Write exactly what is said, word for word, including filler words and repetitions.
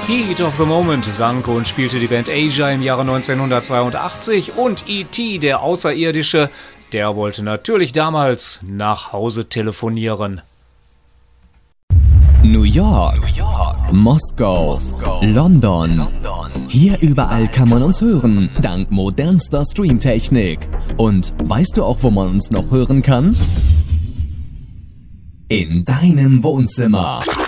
Heat of the Moment sang und spielte die Band Asia im Jahre neunzehnhundertzweiundachtzig und E T, der Außerirdische, der wollte natürlich damals nach Hause telefonieren. New York, New York, Moskau, Moskau, London. London. Hier überall kann man uns hören, dank modernster Streamtechnik. Und weißt du auch, wo man uns noch hören kann? In deinem Wohnzimmer.